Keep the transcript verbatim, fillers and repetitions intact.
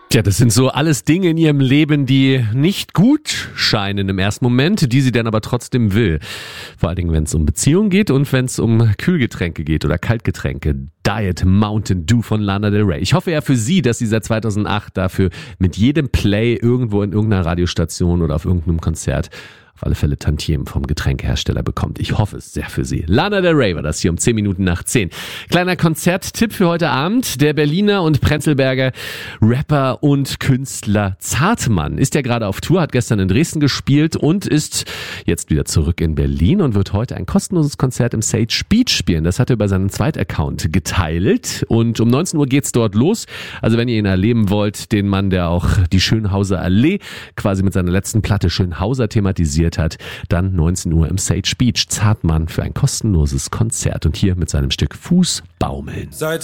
Tja, das sind so alles Dinge in ihrem Leben, die nicht gut scheinen im ersten Moment, die sie dann aber trotzdem will. Vor allen Dingen, wenn es um Beziehungen geht und wenn es um Kühlgetränke geht oder Kaltgetränke. Diet Mountain Dew von Lana Del Rey. Ich hoffe ja für sie, dass sie seit zweitausendacht dafür mit jedem Play irgendwo in irgendeiner Radiostation oder auf irgendeinem Konzert auf alle Fälle Tantiemen vom Getränkehersteller bekommt. Ich hoffe es sehr für sie. Lana Del Rey war das hier um zehn Minuten nach zehn. Kleiner Konzerttipp für heute Abend. Der Berliner und Prenzlberger Rapper und Künstler Zartmann ist ja gerade auf Tour, hat gestern in Dresden gespielt und ist jetzt wieder zurück in Berlin und wird heute ein kostenloses Konzert im Sage Beach spielen. Das hat er über seinen Zweitaccount geteilt und um neunzehn Uhr geht's dort los. Also wenn ihr ihn erleben wollt, den Mann, der auch die Schönhauser Allee quasi mit seiner letzten Platte Schönhauser thematisiert hat, dann neunzehn Uhr im Sage Beach. Zartmann für ein kostenloses Konzert und hier mit seinem Stück Fuß baumeln. Seit